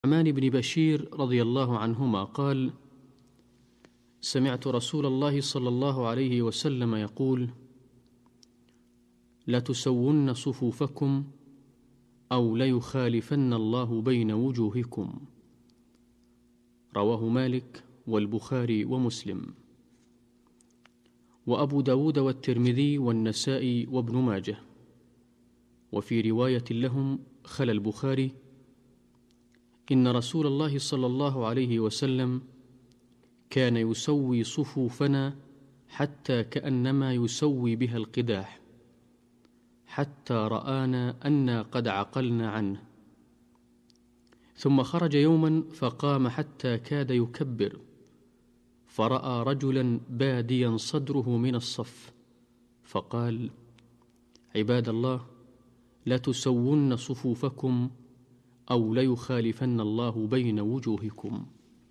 النعمان بن بشير رضي الله عنهما قال: سمعت رسول الله صلى الله عليه وسلم يقول: لتسون صفوفكم أو ليخالفن الله بين وجوهكم. رواه مالك والبخاري ومسلم، وأبو داود والترمذي والنسائي وابن ماجه. وفي رواية لهم خلا البخاري: إن رسول الله صلى الله عليه وسلم كان يسوي صفوفنا حتى كأنما يسوي بها القداح، حتى رآنا أنا قد عقلنا عنه. ثم خرج يوما فقام حتى كاد يكبر، فرأى رجلا باديا صدره من الصف، فقال: عباد الله، لتسون صفوفكم أو ليخالفن الله بين وجوهكم.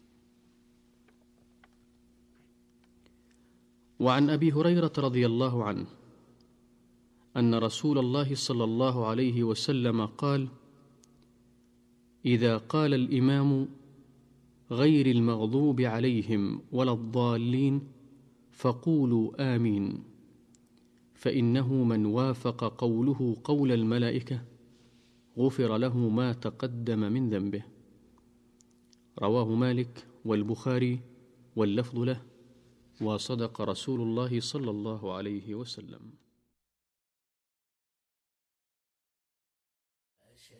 وعن أبي هريرة رضي الله عنه أن رسول الله صلى الله عليه وسلم قال: إذا قال الإمام غير المغضوب عليهم ولا الضالين فقولوا آمين، فإنه من وافق قوله قول الملائكة غفر له ما تقدم من ذنبه. رواه مالك والبخاري واللفظ له، وصدق رسول الله صلى الله عليه وسلم.